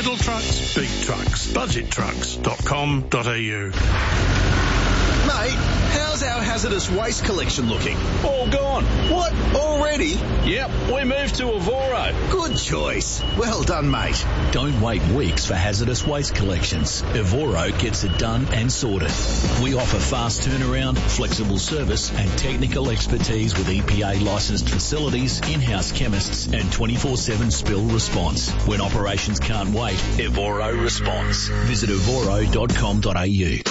Little trucks, big trucks. Budgettrucks.com.au. Mate, how's our hazardous waste collection looking? All gone. What? Already? Yep, we moved to Evoro. Good choice. Well done, mate. Don't wait weeks for hazardous waste collections. Evoro gets it done and sorted. We offer fast turnaround, flexible service and technical expertise with EPA licensed facilities, in-house chemists and 24/7 spill response. When operations can't wait, Evoro responds. Visit evoro.com.au.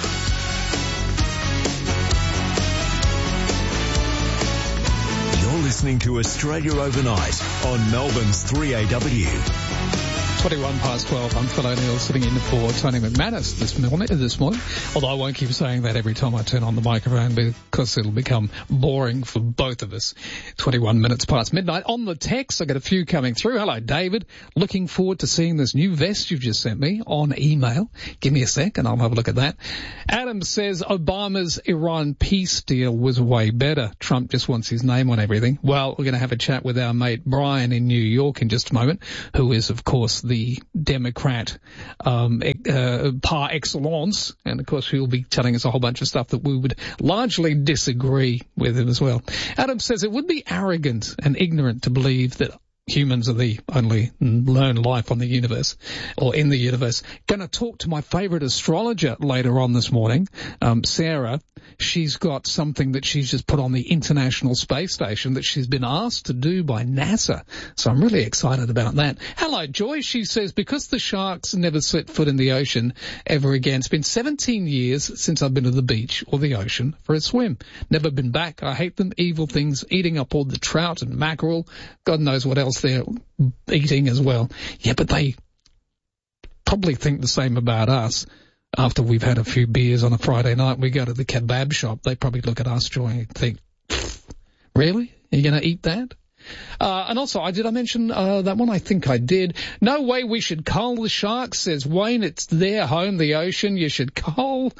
Listening to Australia Overnight on Melbourne's 3AW. 21 past 12. I'm Phil O'Neill sitting in for Tony McManus this morning. Although I won't keep saying that every time I turn on the microphone because it'll become boring for both of us. 21 minutes past midnight. On the text, I got a few coming through. Hello, David. Looking forward to seeing this new vest you've just sent me on email. Give me a sec and I'll have a look at that. Adam says Obama's Iran peace deal was way better. Trump just wants his name on everything. Well, we're going to have a chat with our mate Brian in New York in just a moment, who is, of course, the Democrat par excellence, and of course he'll be telling us a whole bunch of stuff that we would largely disagree with him as well. Adam says it would be arrogant and ignorant to believe that humans are the only known life on the universe, or in the universe. Going to talk to my favourite astrologer later on this morning, Sarah. She's got something that she's just put on the International Space Station that she's been asked to do by NASA. So I'm really excited about that. Hello, Joy. She says, because the sharks never set foot in the ocean ever again. It's been 17 years since I've been to the beach or the ocean for a swim. Never been back. I hate them. Evil things eating up all the trout and mackerel. God knows what else they're eating as well. Yeah, but they probably think the same about us. After we've had a few beers on a Friday night, we go to the kebab shop. They probably look at us, Joy, and think, really? Are you going to eat that? And also, did I mention that one? I think I did. No way we should cull the sharks, says Wayne. It's their home, the ocean. You should cull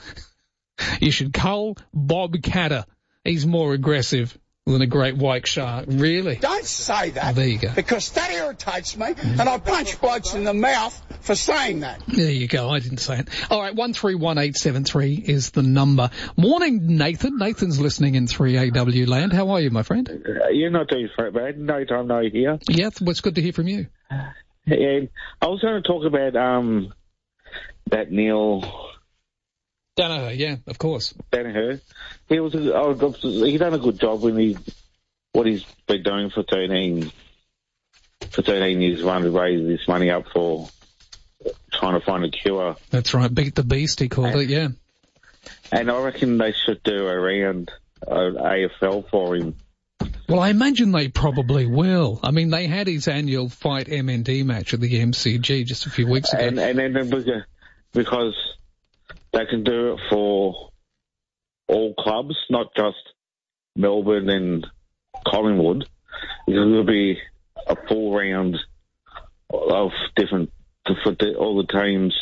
Bob Catter. He's more aggressive than a great white shark. Really? Don't say that. Oh, there you go. Because that irritates me, and I punch blokes in the mouth for saying that. There you go. I didn't say it. All right, 131873 is the number. Morning, Nathan. Nathan's listening in 3AW land. How are you, my friend? You're not doing bad. No time, no here. Yeah, it's good to hear from you. And I was going to talk about that Neil Danaher, yeah, of course. Danaher. He done a good job when what he's been doing for 13 years, trying to raise this money up for trying to find a cure. That's right, beat the beast, he called it, yeah. And I reckon they should do a round AFL for him. Well, I imagine they probably will. I mean, they had his annual Fight MND match at the MCG just a few weeks ago. And then because they can do it for all clubs, not just Melbourne and Collingwood. It'll be a full round of different for all the teams,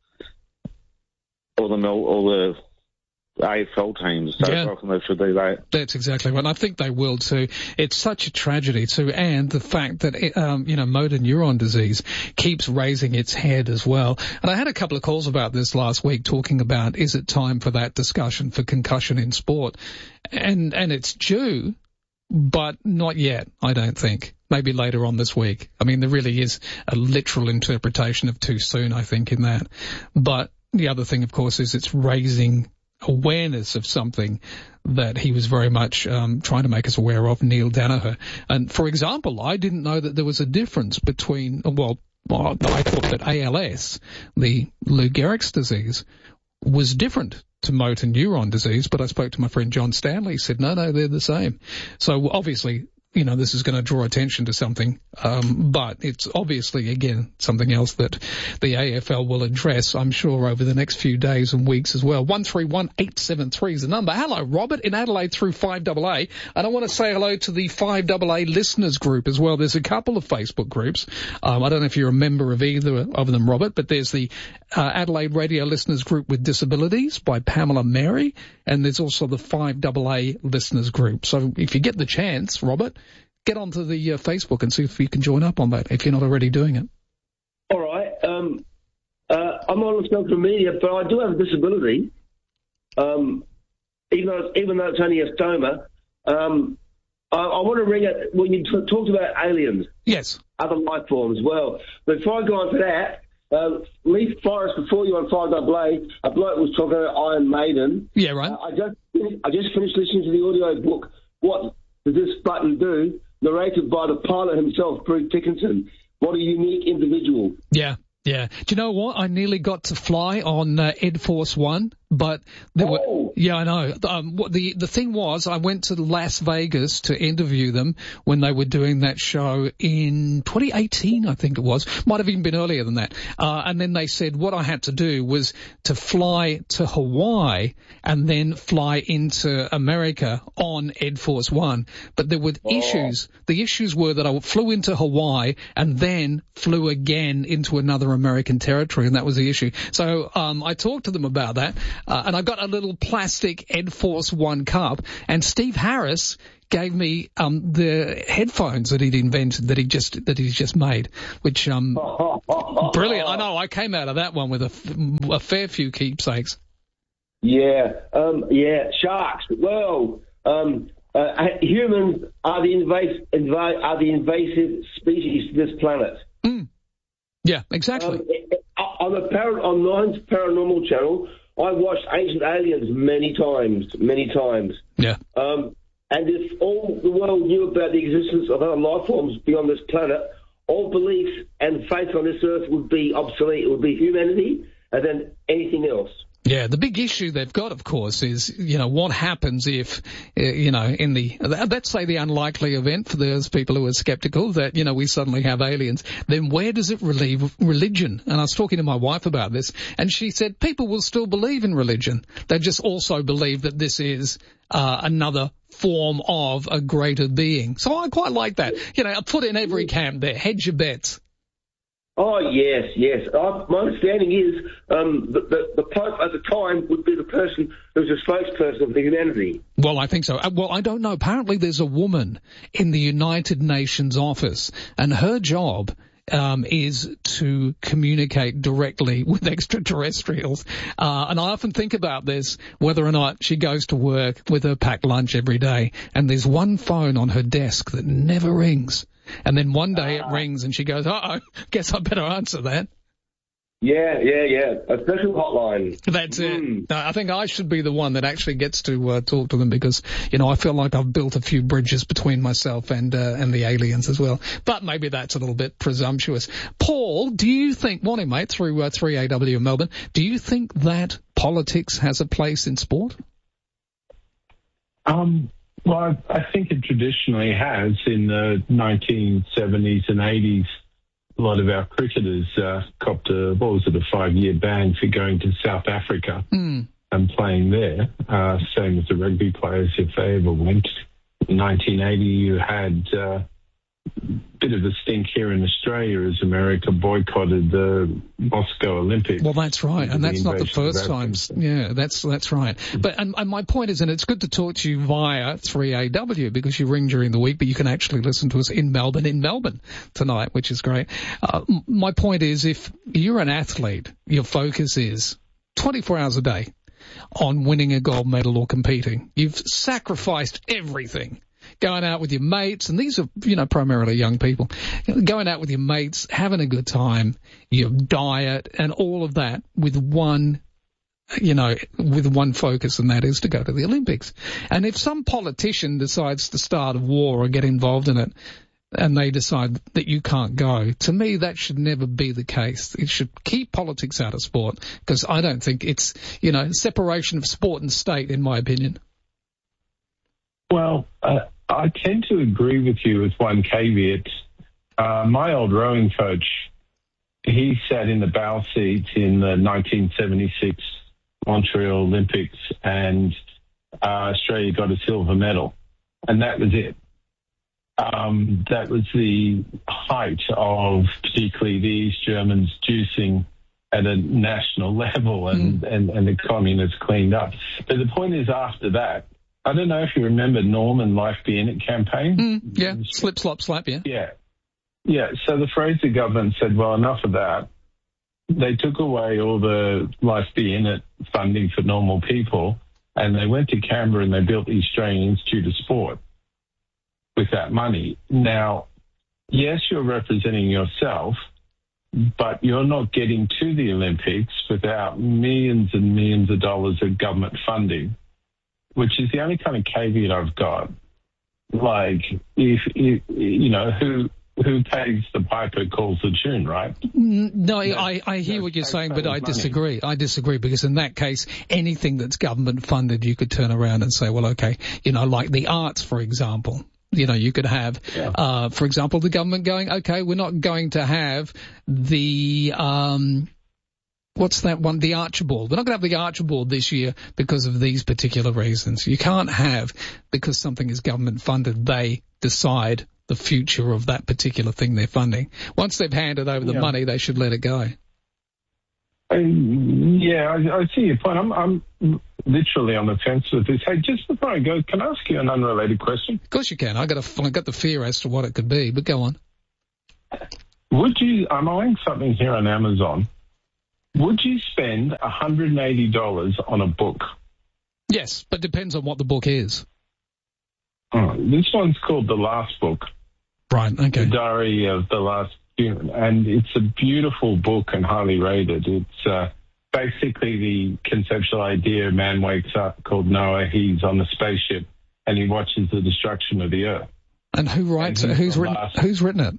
all the AFL teams. So I reckon they should do that. That's exactly right. And I think they will too. It's such a tragedy too, and the fact that motor neuron disease keeps raising its head as well. And I had a couple of calls about this last week, talking about, is it time for that discussion for concussion in sport? And it's due, but not yet, I don't think. Maybe later on this week. I mean, there really is a literal interpretation of too soon, I think, in that. But the other thing, of course, is it's raising awareness of something that he was very much trying to make us aware of, Neil Danaher. And, for example, I didn't know that there was a difference between, I thought that ALS, the Lou Gehrig's disease, was different to motor neuron disease, but I spoke to my friend John Stanley. He said, no, they're the same. So, obviously, this is going to draw attention to something, but it's obviously, again, something else that the AFL will address, I'm sure, over the next few days and weeks as well. 131873 is the number. Hello, Robert, in Adelaide through 5AA. And I want to say hello to the 5AA listeners group as well. There's a couple of Facebook groups. I don't know if you're a member of either of them, Robert, but there's the Adelaide Radio Listeners Group with Disabilities by Pamela Mary, and there's also the 5AA listeners group. So if you get the chance, Robert, get onto the Facebook and see if you can join up on that, if you're not already doing it. All right. I'm on social media, but I do have a disability. Even though it's only a stoma. I want to ring it when you talked about aliens. Yes. Other life forms. Well, before I go on to that, Leaf Forest, before you on 5AA, a bloke was talking about Iron Maiden. Yeah, right. I just finished listening to the audio book, What Does This Button Do? Narrated by the pilot himself, Bruce Dickinson. What a unique individual. Yeah. Yeah. Do you know what? I nearly got to fly on Ed Force One, but there were, yeah, I know. The thing was, I went to Las Vegas to interview them when they were doing that show in 2018, I think it was. Might have even been earlier than that. And then they said what I had to do was to fly to Hawaii and then fly into America on Ed Force One. But there were issues. The issues were that I flew into Hawaii and then flew again into another American territory, and that was the issue. So I talked to them about that, and I got a little plastic Ed Force One cup, and Steve Harris gave me the headphones that he'd invented, that he's just made, which brilliant. I know, I came out of that one with a fair few keepsakes. Yeah, sharks. Well, humans are the invasive species to this planet. Yeah, exactly. On Nine's Paranormal Channel, I watched Ancient Aliens many times. Yeah. And if all the world knew about the existence of other life forms beyond this planet, all beliefs and faith on this earth would be obsolete. It would be humanity and then anything else. Yeah, the big issue they've got, of course, is, what happens if, in the, let's say the unlikely event for those people who are skeptical that, we suddenly have aliens, then where does it relieve religion? And I was talking to my wife about this, and she said people will still believe in religion. They just also believe that this is another form of a greater being. So I quite like that. Put in every camp there, hedge your bets. Oh, yes. My understanding is the Pope at the time would be the person who's a spokesperson of the humanity. Well, I think so. Well, I don't know. Apparently there's a woman in the United Nations office, and her job is to communicate directly with extraterrestrials. And I often think about this, whether or not she goes to work with her packed lunch every day, and there's one phone on her desk that never rings. And then one day it rings and she goes, uh-oh, guess I better answer that. Yeah. A special hotline. That's it. I think I should be the one that actually gets to talk to them because, I feel like I've built a few bridges between myself and the aliens as well. But maybe that's a little bit presumptuous. Paul, do you think, morning mate, through 3AW Melbourne, do you think that politics has a place in sport? Well, I think it traditionally has. In the 1970s and 80s, a lot of our cricketers copped a 5-year ban for going to South Africa and playing there, same as the rugby players if they ever went. In 1980, you had a bit of a stink here in Australia as America boycotted the Moscow Olympics. Well, that's right, and that's not the first time. Yeah, that's right. But and my point is, and it's good to talk to you via 3AW because you ring during the week, but you can actually listen to us in Melbourne tonight, which is great. My point is, if you're an athlete, your focus is 24 hours a day on winning a gold medal or competing. You've sacrificed everything. Going out with your mates, and these are, primarily young people, going out with your mates, having a good time, your diet, and all of that with one focus, and that is to go to the Olympics. And if some politician decides to start a war or get involved in it, and they decide that you can't go, to me that should never be the case. It should keep politics out of sport, because I don't think it's, separation of sport and state, in my opinion. Well, I tend to agree with you with one caveat. My old rowing coach, he sat in the bow seat in the 1976 Montreal Olympics, and Australia got a silver medal, and that was it. That was the height of particularly the East Germans juicing at a national level, and the communists cleaned up. But the point is, after that, I don't know if you remember Norman Life Be In It campaign. Yeah, slip, slop, slap, yeah. Yeah. So the Fraser government said, well, enough of that. they took away all the Life Be In It funding for normal people, and they went to Canberra and they built the Australian Institute of Sport with that money. Now, yes, you're representing yourself, but you're not getting to the Olympics without millions and millions of dollars of government funding, which is the only kind of caveat I've got. Like, if you know, who pays the piper calls the tune, right? No, I hear what you're saying, but I disagree. I disagree, because in that case, anything that's government funded, you could turn around and say, well, okay, you know, like the arts, for example. You know, you could have, for example, the government going, okay, we're not going to have the, what's that one? The Archibald. We're not going to have the Archibald this year because of these particular reasons. You can't have, because something is government funded, they decide the future of that particular thing they're funding. Once they've handed over the money, they should let it go. I see your point. I'm literally on the fence with this. Hey, just before I go, can I ask you an unrelated question? Of course you can. I got the fear as to what it could be, but go on. I'm eyeing something here on Amazon. Would you spend $180 on a book? Yes, but depends on what the book is. Oh, this one's called The Last Book. Right, okay. The Diary of the Last Human. And it's a beautiful book and highly rated. It's basically the conceptual idea: a man wakes up called Noah, he's on a spaceship, and he watches the destruction of the earth. And who writes it? Who's written it?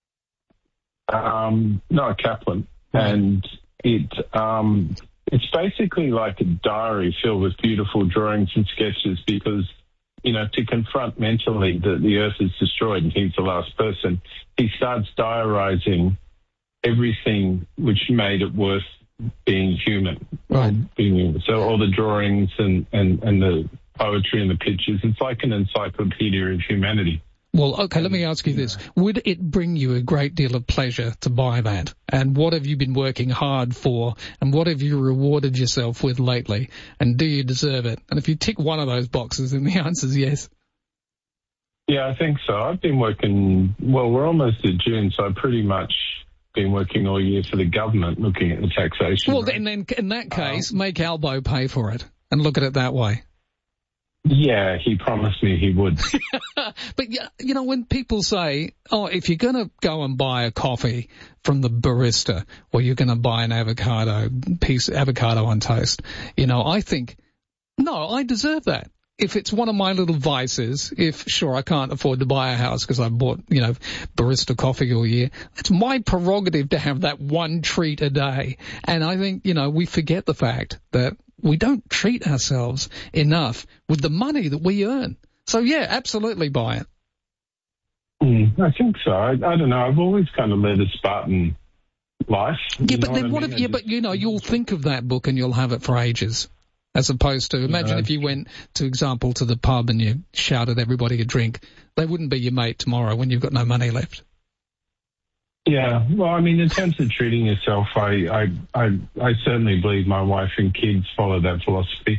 Noah Kaplan. Right. And it's basically like a diary filled with beautiful drawings and sketches, because, you know, to confront mentally that the earth is destroyed and he's the last person, he starts diarizing everything which made it worth being human. Right. Being human. So all the drawings and the poetry and the pictures, it's like an encyclopedia of humanity. Well, okay, let me ask you this. Would it bring you a great deal of pleasure to buy that? And what have you been working hard for? And what have you rewarded yourself with lately? And do you deserve it? And if you tick one of those boxes, then the answer is yes. Yeah, I think so. I've been working, well, we're almost at June, so I've pretty much been working all year for the government looking at the taxation. Well, and then in that case, make Albo pay for it and look at it that way. Yeah, he promised me he would. But, you know, when people say, oh, if you're going to go and buy a coffee from the barista, or you're going to buy an avocado on toast, you know, I think, no, I deserve that. If it's one of my little vices, sure, I can't afford to buy a house because I bought, you know, barista coffee all year, it's my prerogative to have that one treat a day. And I think, you know, we forget the fact that we don't treat ourselves enough with the money that we earn. So, yeah, absolutely buy it. I think so. I don't know. I've always kind of led a Spartan life. Yeah, but then what if, but, you know, you'll think of that book and you'll have it for ages. As opposed to, imagine if you went, to example, to the pub and you shouted everybody a drink. They wouldn't be your mate tomorrow when you've got no money left. Yeah, well, I mean, in terms of treating yourself, I certainly believe my wife and kids follow that philosophy.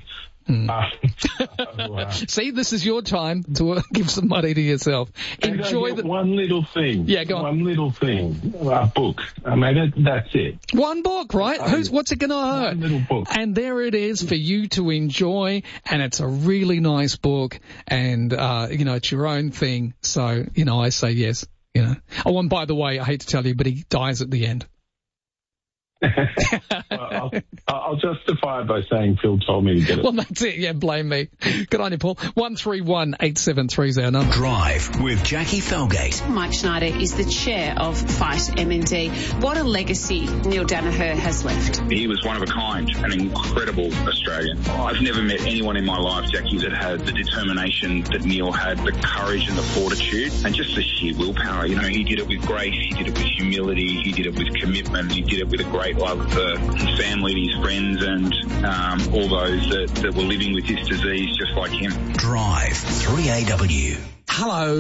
See, this is your time to give some money to yourself. Enjoy one little thing. Yeah, go on. One little thing. A book. I mean, that's it. One book, right? What's it going to hurt? One little book. And there it is for you to enjoy, and it's a really nice book, and, you know, it's your own thing. So, you know, I say yes, you know. Oh, and by the way, I hate to tell you, but he dies at the end. Well, I'll justify it by saying Phil told me to get it. Well, that's it. Yeah, blame me. Good on you, Paul. 131873 is our number. Drive with Jackie Felgate. Mike Schneider is the chair of Fight MND. What a legacy Neil Danaher has left. He was one of a kind, an incredible Australian. I've never met anyone in my life, Jackie, that had the determination that Neil had, the courage and the fortitude, and just the sheer willpower. You know, he did it with grace, he did it with humility, he did it with commitment, he did it with a great love for his family, his friends, and all those that were living with this disease just like him. Drive 3AW. Hello.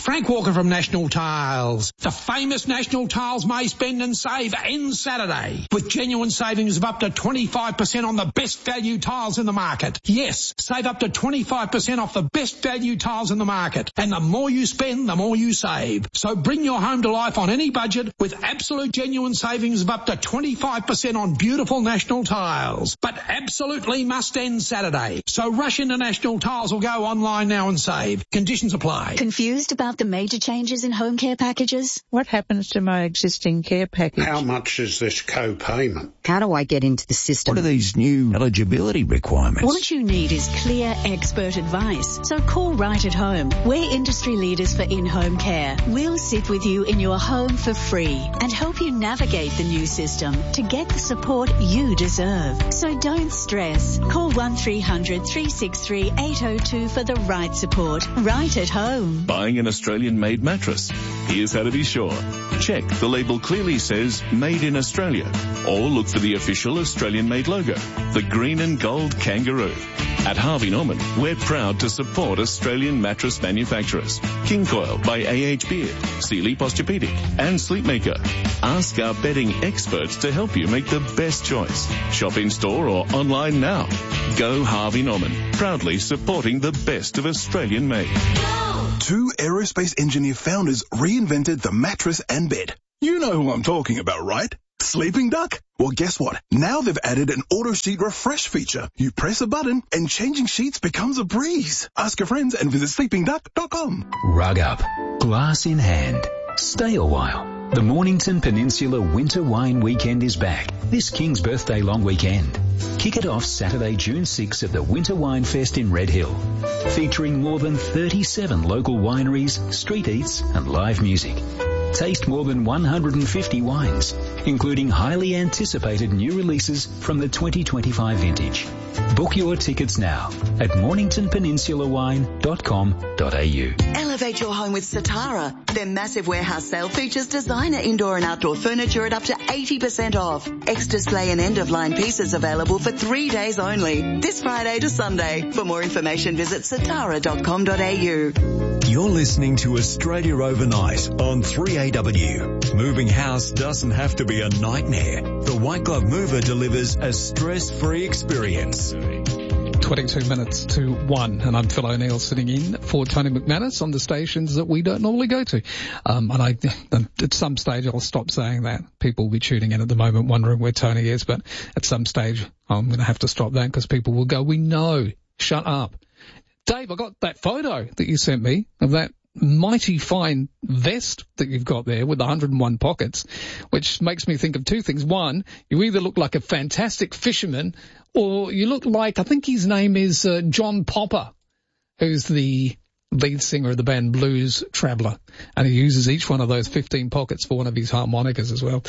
Frank Walker from National Tiles. The famous National Tiles May Spend and Save ends Saturday with genuine savings of up to 25% on the best value tiles in the market. Yes, save up to 25% off the best value tiles in the market. And the more you spend, the more you save. So bring your home to life on any budget with absolute genuine savings of up to 25% on beautiful National Tiles. But absolutely must end Saturday. So rush into National Tiles or go online now and save. Conditions apply. Confused about the major changes in home care packages? What happens to my existing care package? How much is this co-payment? How do I get into the system? What are these new eligibility requirements? What you need is clear expert advice. So call Right at Home. We're industry leaders for in-home care. We'll sit with you in your home for free and help you navigate the new system to get the support you deserve. So don't stress. Call 1300 363 802 for the right support. Right at Home. Buying an Australian-made mattress? Here's how to be sure. Check the label clearly says Made in Australia, or look for the official Australian-made logo, the green and gold kangaroo. At Harvey Norman, we're proud to support Australian mattress manufacturers. King Coil by A.H. Beard, Sealy Posturepedic and Sleepmaker. Ask our bedding experts to help you make the best choice. Shop in store or online now. Go Harvey Norman, proudly supporting the best of Australian made. Two aerospace engineer founders reinvented the mattress and bed. You know who I'm talking about, right? Sleeping Duck? Well, guess what? Now they've added an auto sheet refresh feature. You press a button and changing sheets becomes a breeze. Ask your friends and visit sleepingduck.com. Rug up, glass in hand. Stay a while. The Mornington Peninsula Winter Wine Weekend is back this King's Birthday long weekend. Kick it off Saturday, June 6 at the Winter Wine Fest in Red Hill, featuring more than 37 local wineries, street eats and live music. Taste more than 150 wines, including highly anticipated new releases from the 2025 vintage. Book your tickets now at morningtonpeninsulawine.com.au. Elevate your home with Satara. Their massive warehouse sale features designer indoor and outdoor furniture at up to 80% off. Ex-display and end-of-line pieces available for 3 days only. This Friday to Sunday. For more information, visit satara.com.au. You're listening to Australia Overnight on 3AW. Moving house doesn't have to be a nightmare. The White Glove Mover delivers a stress-free experience. 22 minutes to 1, and I'm Phil O'Neill sitting in for Tony McManus on the stations that we don't normally go to. And at some stage I'll stop saying that. People will be tuning in at the moment wondering where Tony is, but at some stage I'm going to have to stop that because people will go, we know, shut up. Dave, I got that photo that you sent me of that mighty fine vest that you've got there with the 101 pockets, which makes me think of two things. One, you either look like a fantastic fisherman or you look like, I think his name is John Popper, who's the lead singer of the band Blues Traveller, and he uses each one of those 15 pockets for one of his harmonicas as well.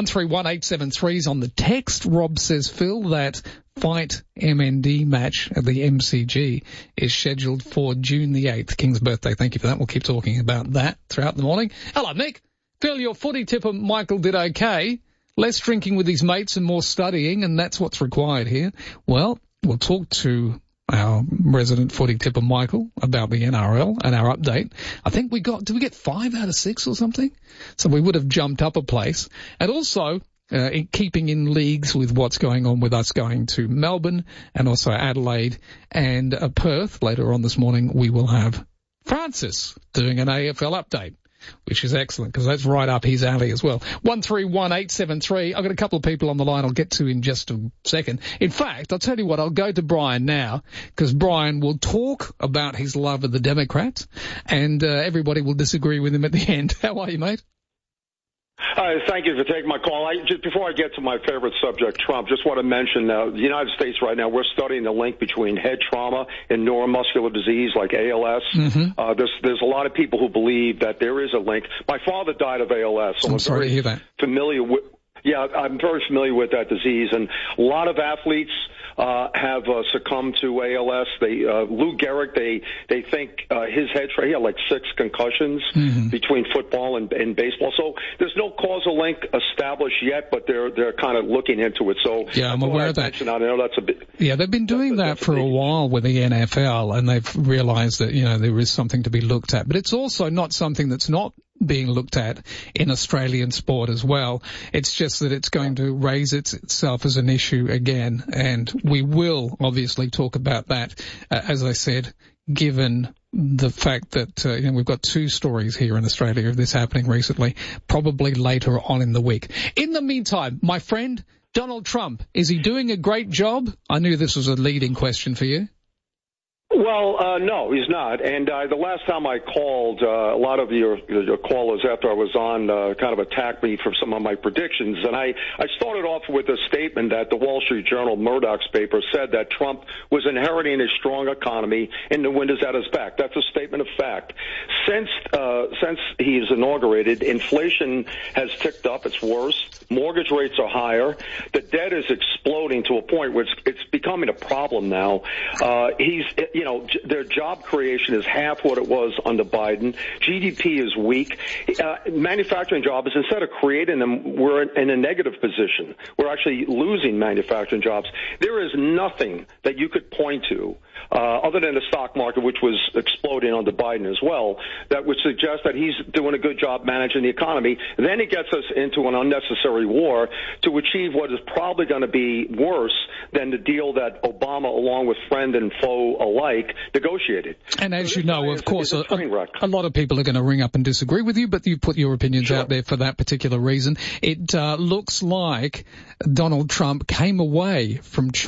131873 is on the text. Rob says, Phil, that Fight MND match at the MCG is scheduled for June the 8th, King's birthday. Thank you for that. We'll keep talking about that throughout the morning. Hello, Nick. Phil, your footy tipper Michael did okay. Less drinking with his mates and more studying, and that's what's required here. Well, we'll talk to our resident footy tipper Michael about the NRL and our update. I think did we get 5 out of 6 or something? So we would have jumped up a place. And also, in keeping in leagues with what's going on with us going to Melbourne and also Adelaide and Perth. Later on this morning, we will have Francis doing an AFL update, which is excellent because that's right up his alley as well. 131873. I've got a couple of people on the line I'll get to in just a second. In fact, I'll tell you what, I'll go to Brian now because Brian will talk about his love of the Democrats and everybody will disagree with him at the end. How are you, mate? Thank you for taking my call. Just before I get to my favorite subject, Trump, just want to mention the United States right now, we're studying the link between head trauma and neuromuscular disease like ALS. Mm-hmm. There's a lot of people who believe that there is a link. My father died of ALS. So I'm sorry to hear that. I'm very familiar with that disease. And a lot of athletes have succumbed to ALS. Lou Gehrig, they think his head he had like 6 concussions between football and baseball. So there's no causal link established yet, but they're kind of looking into it. So yeah, I'm aware of that. I know that's a bit. Yeah, they've been doing that for a while with the NFL, and they've realized that, there is something to be looked at. But it's also not something that's not being looked at in Australian sport as well. It's just that it's going to raise itself as an issue again, and we will obviously talk about that, as I said, given the fact that we've got 2 stories here in Australia of this happening recently, probably later on in the week. In the meantime, my friend, Donald Trump, is he doing a great job? I knew this was a leading question for you. Well, no, he's not. And the last time I called, a lot of your callers after I was on kind of attacked me for some of my predictions. And I started off with a statement that the Wall Street Journal, Murdoch's paper, said that Trump was inheriting a strong economy and the wind is at his back. That's a statement of fact. Since he's inaugurated, inflation has ticked up. It's worse. Mortgage rates are higher. The debt is exploding to a point where it's becoming a problem now. Their job creation is half what it was under Biden. GDP is weak. Manufacturing jobs, instead of creating them, we're in a negative position. We're actually losing manufacturing jobs. There is nothing that you could point to other than the stock market, which was exploding under Biden as well, that would suggest that he's doing a good job managing the economy. Then he gets us into an unnecessary war to achieve what is probably going to be worse than the deal that Obama, along with friend and foe alike, negotiated. And as you know, of course, a lot of people are going to ring up and disagree with you, but you put your opinions out there for that particular reason. It looks like Donald Trump came away from